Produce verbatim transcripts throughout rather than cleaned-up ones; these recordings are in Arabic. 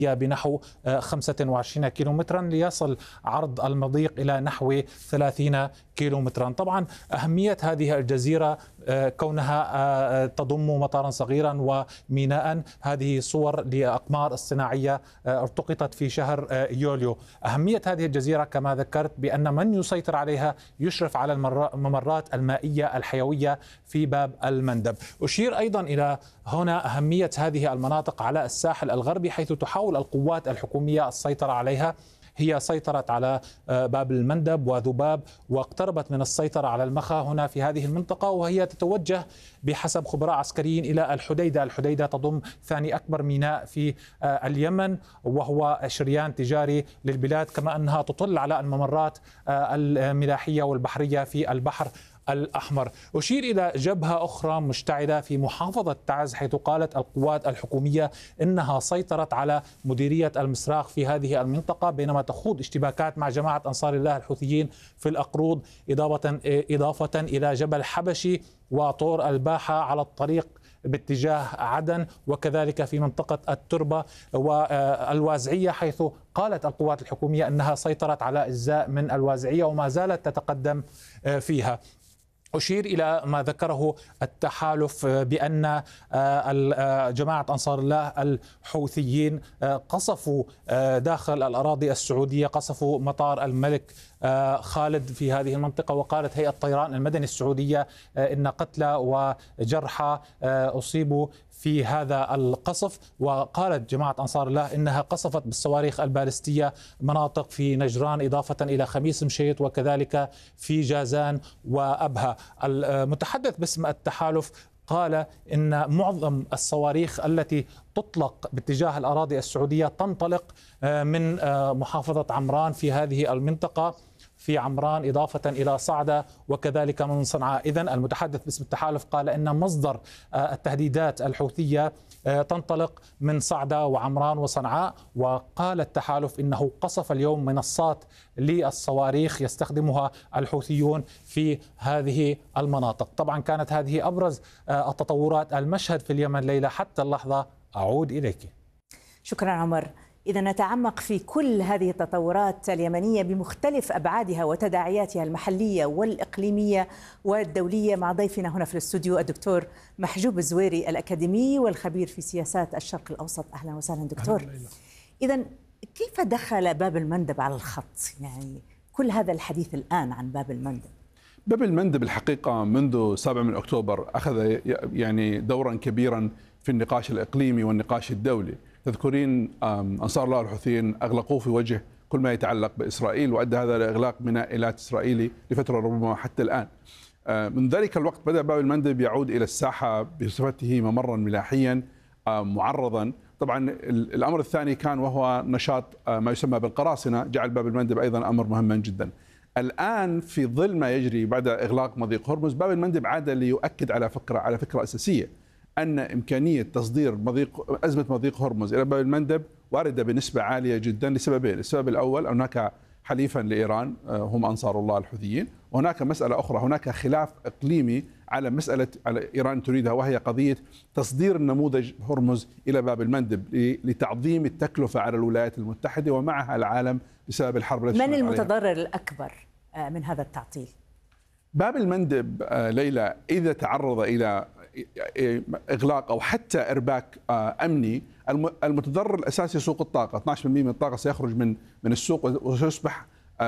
بنحو خمسة وعشرين كيلومترا ليصل عرض المضيق إلى نحو ثلاثين كيلومترا. طبعا أهمية هذه الجزيرة كونها تضم مطارا صغيرا وميناء، هذه صور لأقمار الصناعية التقطت في شهر يوليو. أهمية هذه الجزيرة كما ذكرت بأن من يسيطر عليها يشرف على الممرات المائية الحيوية في باب المندب. أشير أيضا إلى هنا أهمية هذه المناطق على الساحل الغربي، حيث تحاول القوات الحكومية السيطرة عليها. هي سيطرت على باب المندب وذباب، واقتربت من السيطرة على المخا هنا في هذه المنطقة، وهي تتوجه بحسب خبراء عسكريين إلى الحديدة. الحديدة تضم ثاني أكبر ميناء في اليمن، وهو شريان تجاري للبلاد، كما أنها تطل على الممرات الملاحية والبحرية في البحر الأحمر. أشير إلى جبهة أخرى مشتعلة في محافظة تعز، حيث قالت القوات الحكومية إنها سيطرت على مديرية المسراق في هذه المنطقة، بينما تخوض اشتباكات مع جماعة أنصار الله الحوثيين في الأقروض، إضافة إضافة إلى جبل حبشي وطور الباحة على الطريق باتجاه عدن، وكذلك في منطقة التربة والوازعية، حيث قالت القوات الحكومية أنها سيطرت على أجزاء من الوازعية وما زالت تتقدم فيها. أشير إلى ما ذكره التحالف بأن جماعة أنصار الله الحوثيين قصفوا داخل الأراضي السعودية، قصفوا مطار الملك خالد في هذه المنطقة. وقالت هيئة الطيران المدني السعودية إن قتلى وجرحى أصيبوا في هذا القصف. وقالت جماعة أنصار الله إنها قصفت بالصواريخ البالستية مناطق في نجران، إضافة إلى خميس مشيط وكذلك في جازان وأبها. المتحدث باسم التحالف قال إن معظم الصواريخ التي تطلق باتجاه الأراضي السعودية تنطلق من محافظة عمران في هذه المنطقة، في عمران إضافة إلى صعدة وكذلك من صنعاء. إذن المتحدث باسم التحالف قال إن مصدر التهديدات الحوثية تنطلق من صعدة وعمران وصنعاء. وقال التحالف إنه قصف اليوم منصات للصواريخ يستخدمها الحوثيون في هذه المناطق. طبعا كانت هذه أبرز التطورات المشهد في اليمن ليلى حتى اللحظة. أعود إليك. شكرا عمر. إذا نتعمق في كل هذه التطورات اليمنية بمختلف أبعادها وتداعياتها المحلية والإقليمية والدولية مع ضيفنا هنا في الاستوديو الدكتور محجوب الزويري، الأكاديمي والخبير في سياسات الشرق الأوسط. أهلا وسهلا دكتور. إذا كيف دخل باب المندب على الخط؟ يعني كل هذا الحديث الآن عن باب المندب. باب المندب الحقيقة منذ سابع من أكتوبر أخذ يعني دورا كبيرا في النقاش الإقليمي والنقاش الدولي. تذكرين أنصار الله الحوثيين أغلقوه في وجه كل ما يتعلق بإسرائيل، وأدى هذا لإغلاق ميناء إيلات إسرائيلي لفترة ربما حتى الآن. من ذلك الوقت بدأ باب المندب يعود إلى الساحة بصفته ممرا ملاحيا معرضا. طبعا الأمر الثاني كان وهو نشاط ما يسمى بالقراصنة، جعل باب المندب أيضا أمر مهما جدا. الآن في ظل ما يجري بعد إغلاق مضيق هرمز، باب المندب عاد ليؤكد على فكرة على فكرة أساسية، أن إمكانية تصدير مضيق أزمة مضيق هرمز إلى باب المندب واردة بنسبة عالية جدا لسببين. السبب الأول هناك حليفا لإيران هم أنصار الله الحوثيين، وهناك مسألة أخرى، هناك خلاف إقليمي على مسألة على إيران تريدها، وهي قضية تصدير النموذج هرمز إلى باب المندب لتعظيم التكلفة على الولايات المتحدة ومعها العالم بسبب الحرب التي من المتضرر عليها. الأكبر من هذا التعطيل؟ باب المندب ليلى إذا تعرض إلى إغلاق أو حتى إرباك أمني، المتضرر الأساسي سوق الطاقة. اثني عشر بالمئة من الطاقة سيخرج من من السوق وسيصبح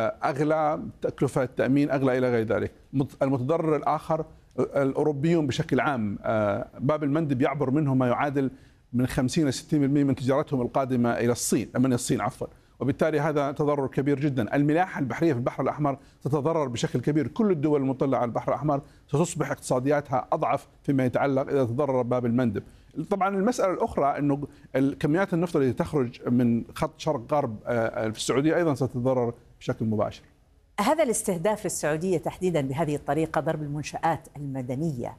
أغلى، تكلفة التأمين أغلى إلى غير ذلك. المتضرر الآخر الأوروبيون بشكل عام. باب المندب يعبر منهم ما يعادل من خمسين إلى ستين بالمئة من تجارتهم القادمة إلى الصين من الصين عفوا، وبالتالي هذا تضرر كبير جدا. الملاحة البحرية في البحر الأحمر تتضرر بشكل كبير. كل الدول المطلة على البحر الأحمر ستصبح اقتصادياتها أضعف فيما يتعلق إذا تضرر باب المندب. طبعا المسألة الأخرى أنه الكميات النفط التي تخرج من خط شرق غرب في السعودية أيضا ستتضرر بشكل مباشر. هذا الاستهداف للسعودية تحديدا بهذه الطريقة، ضرب المنشآت المدنية،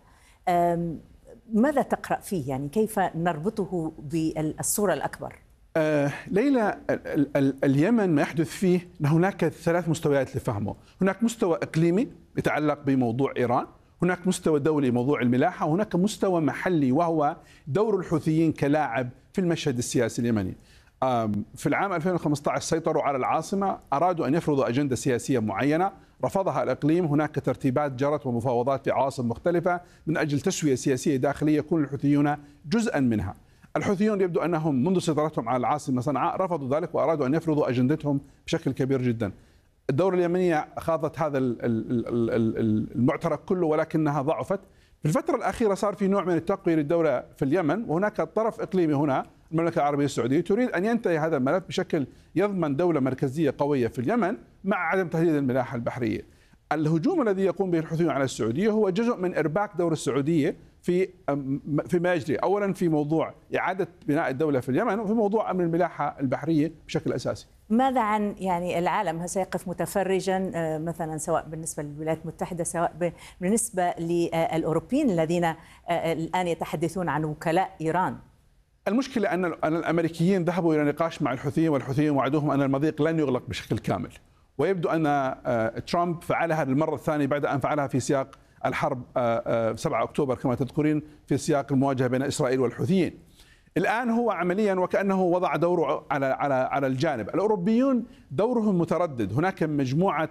ماذا تقرأ فيه؟ يعني كيف نربطه بالصورة الأكبر؟ آه ليلى، اليمن ما يحدث فيه أن هناك ثلاث مستويات لفهمه. هناك مستوى إقليمي يتعلق بموضوع إيران، هناك مستوى دولي موضوع الملاحة، وهناك مستوى محلي وهو دور الحوثيين كلاعب في المشهد السياسي اليمني. في العام ألفين وخمسة عشر سيطروا على العاصمة، أرادوا أن يفرضوا أجندة سياسية معينة رفضها الإقليم. هناك ترتيبات جرت ومفاوضات في عواصم مختلفة من أجل تسوية سياسية داخلية يكون الحوثيون جزءا منها. الحوثيون يبدو أنهم منذ سيطرتهم على العاصمة صنعاء رفضوا ذلك وأرادوا أن يفرضوا أجندتهم بشكل كبير جدا. الدولة اليمنية خاضت هذا المعترك كله ولكنها ضعفت. في الفترة الأخيرة صار في نوع من التقوية للدولة في اليمن، وهناك طرف إقليمي هنا المملكة العربية السعودية تريد أن ينتهي هذا الملف بشكل يضمن دولة مركزية قوية في اليمن مع عدم تهديد الملاحة البحرية. الهجوم الذي يقوم به الحوثيون على السعودية هو جزء من إرباك دور السعودية في فيما يجري، أولا في موضوع إعادة بناء الدولة في اليمن، وفي موضوع أمن الملاحة البحرية بشكل أساسي. ماذا عن يعني العالم سيقف متفرجا مثلا سواء بالنسبة للولايات المتحدة سواء بالنسبة للأوروبيين الذين الآن يتحدثون عن وكلاء إيران؟ المشكلة أن الأمريكيين ذهبوا إلى نقاش مع الحوثيين، والحوثيين وعدوهم أن المضيق لن يغلق بشكل كامل، ويبدو أن ترامب فعلها للمرة الثانية بعد أن فعلها في سياق الحرب سبعة أكتوبر كما تذكرين في سياق المواجهة بين إسرائيل والحوثيين. الآن هو عمليا وكأنه وضع دوره على على على الجانب. الأوروبيون دورهم متردد، هناك مجموعة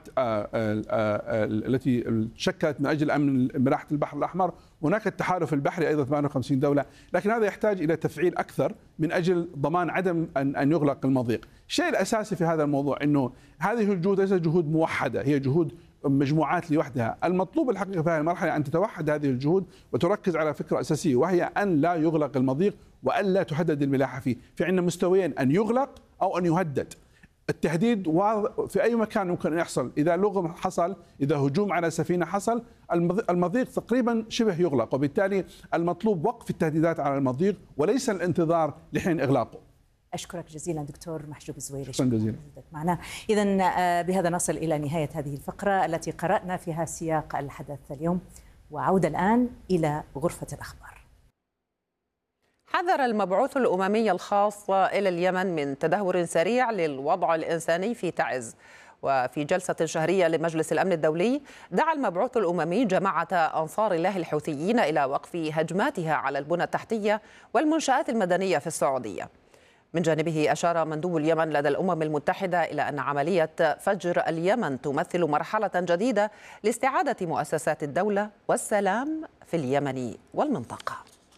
التي شكلت من أجل أمن ملاحة البحر الأحمر، هناك التحالف البحري أيضا ثمانية وخمسين دولة، لكن هذا يحتاج إلى تفعيل أكثر من أجل ضمان عدم أن أن يغلق المضيق. الشيء الأساسي في هذا الموضوع أنه هذه الجهود ليست جهود موحدة، هي جهود مجموعات لوحدها. المطلوب الحقيقة في هذه المرحلة أن تتوحد هذه الجهود وتركز على فكرة أساسية، وهي أن لا يغلق المضيق وأن لا تهدد الملاحة فيه. في عندنا مستويين، أن يغلق أو أن يهدد. التهديد في أي مكان ممكن أن يحصل، إذا لغم حصل، إذا هجوم على سفينة حصل، المضيق تقريبا شبه يغلق، وبالتالي المطلوب وقف التهديدات على المضيق وليس الانتظار لحين إغلاقه. أشكرك جزيلا دكتور محجوب الزويري. شكرا جزيلا. معنا. إذن بهذا نصل إلى نهاية هذه الفقرة التي قرأنا فيها سياق الحدث اليوم، وعودة الآن إلى غرفة الأخبار. حذر المبعوث الأممي الخاص إلى اليمن من تدهور سريع للوضع الإنساني في تعز. وفي جلسة شهرية لمجلس الأمن الدولي دعا المبعوث الأممي جماعة أنصار الله الحوثيين إلى وقف هجماتها على البنى التحتية والمنشآت المدنية في السعودية. من جانبه أشار مندوب اليمن لدى الأمم المتحدة إلى أن عملية فجر اليمن تمثل مرحلة جديدة لاستعادة مؤسسات الدولة والسلام في اليمن والمنطقة.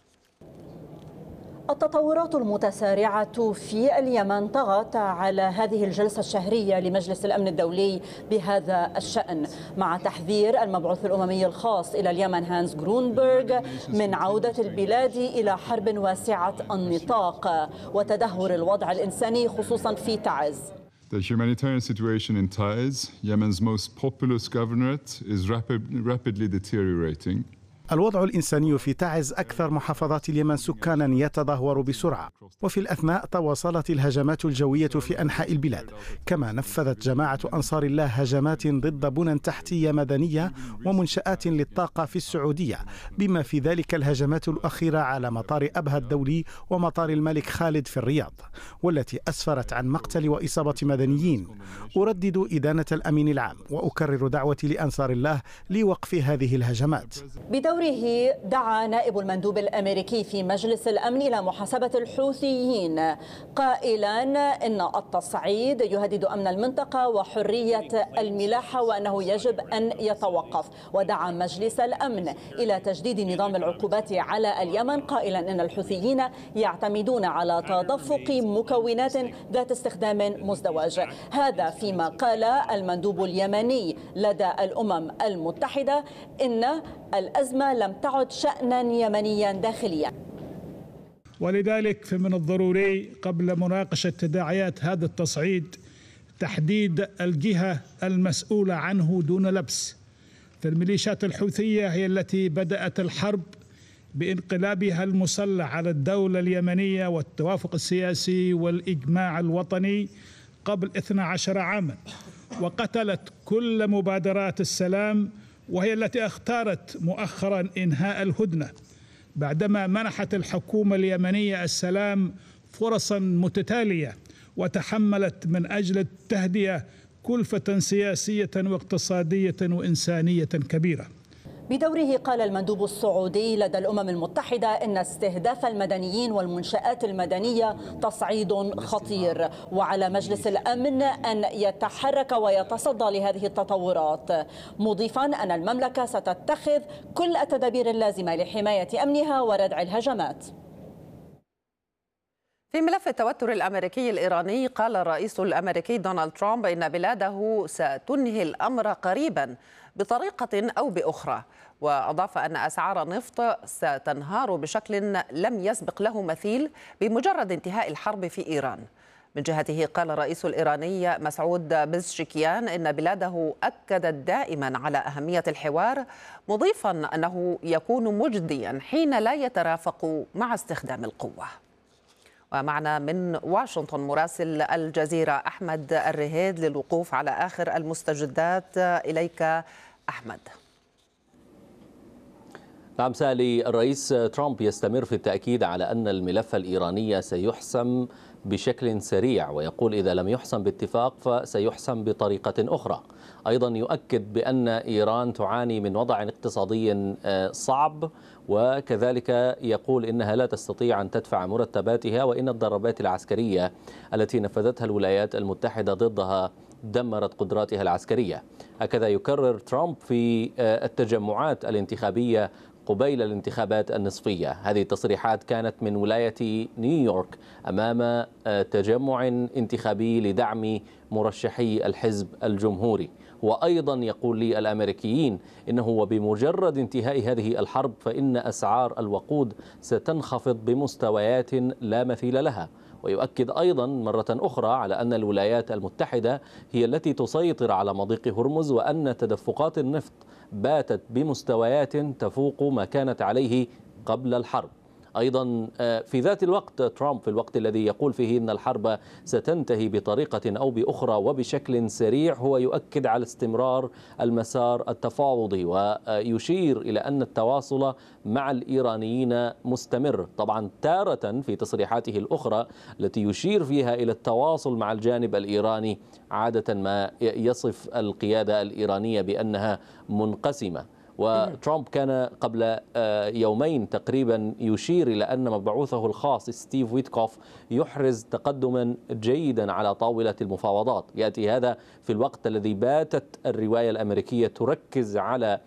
التطورات المتسارعة في اليمن طغت على هذه الجلسة الشهرية لمجلس الأمن الدولي بهذا الشأن، مع تحذير المبعوث الأممي الخاص إلى اليمن هانس جرونبرغ من عودة البلاد إلى حرب واسعة النطاق وتدهور الوضع الإنساني خصوصا في تعز. The humanitarian situation in Taiz, Yemen's most populous governorate, is rapid, rapidly deteriorating. الوضع الإنساني في تعز أكثر محافظات اليمن سكانا يتدهور بسرعة، وفي الأثناء تواصلت الهجمات الجوية في أنحاء البلاد، كما نفذت جماعة أنصار الله هجمات ضد بنى تحتية مدنية ومنشآت للطاقة في السعودية، بما في ذلك الهجمات الأخيرة على مطار أبها الدولي ومطار الملك خالد في الرياض، والتي أسفرت عن مقتل وإصابة مدنيين. أردد إدانة الأمين العام وأكرر دعوتي لأنصار الله لوقف هذه الهجمات. بدوره دعا نائب المندوب الأمريكي في مجلس الأمن إلى محاسبة الحوثيين، قائلا إن التصعيد يهدد أمن المنطقة وحرية الملاحة وأنه يجب أن يتوقف. ودعا مجلس الأمن إلى تجديد نظام العقوبات على اليمن، قائلا إن الحوثيين يعتمدون على تدفق مكونات ذات استخدام مزدوج. هذا فيما قال المندوب اليمني لدى الأمم المتحدة إن الأزمة لم تعد شأنا يمنيا داخليا. ولذلك فمن الضروري قبل مناقشة تداعيات هذا التصعيد تحديد الجهة المسؤولة عنه دون لبس. فالميليشيات الحوثية هي التي بدأت الحرب بانقلابها المسلح على الدولة اليمنية والتوافق السياسي والإجماع الوطني قبل اثني عشر عاما، وقتلت كل مبادرات السلام، وهي التي اختارت مؤخرا إنهاء الهدنة بعدما منحت الحكومة اليمنية السلام فرصا متتالية وتحملت من أجل التهدئة كلفة سياسية واقتصادية وإنسانية كبيرة. بدوره قال المندوب السعودي لدى الأمم المتحدة إن استهداف المدنيين والمنشآت المدنية تصعيد خطير، وعلى مجلس الأمن أن يتحرك ويتصدى لهذه التطورات، مضيفا أن المملكة ستتخذ كل التدابير اللازمة لحماية أمنها وردع الهجمات. في ملف التوتر الأمريكي الإيراني، قال الرئيس الأمريكي دونالد ترامب إن بلاده ستنهي الأمر قريبا بطريقة أو بأخرى، وأضاف أن أسعار النفط ستنهار بشكل لم يسبق له مثيل بمجرد انتهاء الحرب في إيران. من جهته قال الرئيس الإيراني مسعود بزشكيان إن بلاده أكدت دائما على أهمية الحوار، مضيفا أنه يكون مجديا حين لا يترافق مع استخدام القوة. ومعنا من واشنطن مراسل الجزيرة أحمد الرهيد للوقوف على آخر المستجدات. إليك أحمد. نعم سالي، الرئيس ترامب يستمر في التأكيد على أن الملف الإيراني سيحسم بشكل سريع، ويقول إذا لم يحسم باتفاق فسيحسم بطريقة أخرى. أيضا يؤكد بأن إيران تعاني من وضع اقتصادي صعب، وكذلك يقول إنها لا تستطيع أن تدفع مرتباتها، وإن الضربات العسكرية التي نفذتها الولايات المتحدة ضدها دمرت قدراتها العسكرية. هكذا يكرر ترامب في التجمعات الانتخابية قبيل الانتخابات النصفية. هذه التصريحات كانت من ولاية نيويورك أمام تجمع انتخابي لدعم مرشحي الحزب الجمهوري. وأيضا يقول لي الأمريكيين إنه وبمجرد انتهاء هذه الحرب فإن أسعار الوقود ستنخفض بمستويات لا مثيل لها. ويؤكد أيضا مرة أخرى على أن الولايات المتحدة هي التي تسيطر على مضيق هرمز، وأن تدفقات النفط باتت بمستويات تفوق ما كانت عليه قبل الحرب. أيضا في ذات الوقت ترامب في الوقت الذي يقول فيه أن الحرب ستنتهي بطريقة أو بأخرى وبشكل سريع، هو يؤكد على استمرار المسار التفاوضي، ويشير إلى أن التواصل مع الإيرانيين مستمر. طبعا تارة في تصريحاته الأخرى التي يشير فيها إلى التواصل مع الجانب الإيراني عادة ما يصف القيادة الإيرانية بأنها منقسمة. وترامب كان قبل يومين تقريبا يشير إلى أن مبعوثه الخاص ستيف ويتكوف يحرز تقدما جيدا على طاولة المفاوضات. يأتي هذا في الوقت الذي باتت الرواية الأمريكية تركز على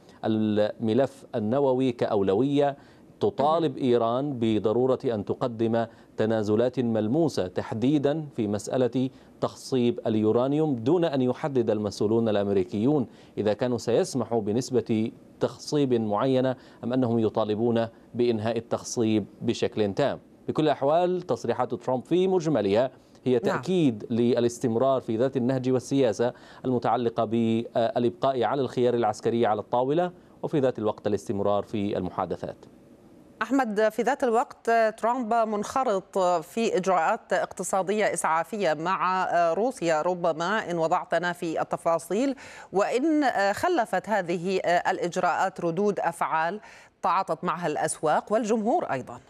الملف النووي كأولوية، تطالب إيران بضرورة أن تقدم تنازلات ملموسة تحديدا في مسألة تخصيب اليورانيوم، دون أن يحدد المسؤولون الأمريكيون إذا كانوا سيسمحوا بنسبة تخصيب معينة أم أنهم يطالبون بإنهاء التخصيب بشكل تام. بكل الأحوال تصريحات ترامب في مجملها هي تأكيد نعم. للاستمرار في ذات النهج والسياسة المتعلقة بالإبقاء على الخيار العسكري على الطاولة، وفي ذات الوقت الاستمرار في المحادثات. أحمد، في ذات الوقت ترامب منخرط في إجراءات اقتصادية إسعافية مع روسيا، ربما إن وضعتنا في التفاصيل، وإن خلفت هذه الإجراءات ردود أفعال تعاطت معها الأسواق والجمهور أيضا.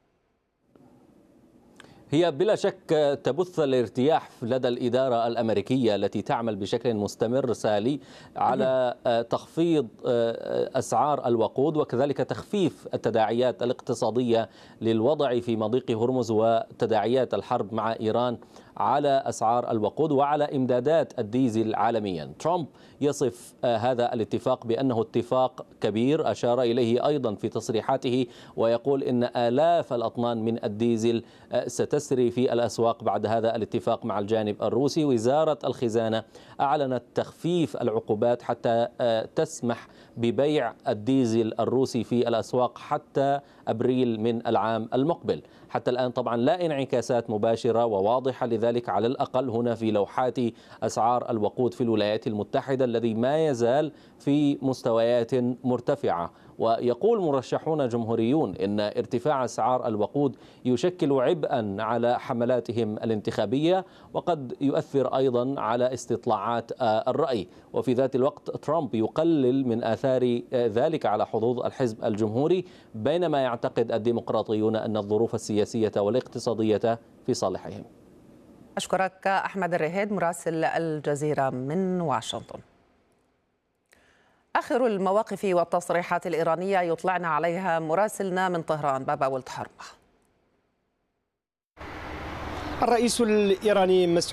هي بلا شك تبث الارتياح لدى الإدارة الأمريكية التي تعمل بشكل مستمر سالي على تخفيض أسعار الوقود، وكذلك تخفيف التداعيات الاقتصادية للوضع في مضيق هرمز وتداعيات الحرب مع إيران على أسعار الوقود وعلى إمدادات الديزل عالميا. ترامب يصف هذا الاتفاق بأنه اتفاق كبير، أشار إليه أيضا في تصريحاته، ويقول إن آلاف الأطنان من الديزل ستسري في الأسواق بعد هذا الاتفاق مع الجانب الروسي. وزارة الخزانة أعلنت تخفيف العقوبات حتى تسمح ببيع الديزل الروسي في الأسواق حتى أبريل من العام المقبل. حتى الآن طبعا لا انعكاسات مباشرة وواضحة لذلك، على الأقل هنا في لوحات أسعار الوقود في الولايات المتحدة الذي ما يزال في مستويات مرتفعة. ويقول مرشحون جمهوريون إن ارتفاع أسعار الوقود يشكل عبئا على حملاتهم الانتخابية، وقد يؤثر أيضا على استطلاعات الرأي. وفي ذات الوقت ترامب يقلل من آثار ذلك على حظوظ الحزب الجمهوري، بينما يعتقد الديمقراطيون أن الظروف السياسية والاقتصادية في صالحهم. أشكرك أحمد الرهيد مراسل الجزيرة من واشنطن. آخر المواقف والتصريحات الإيرانية يطلعنا عليها مراسلنا من طهران بابا ولد حرمة. الرئيس الإيراني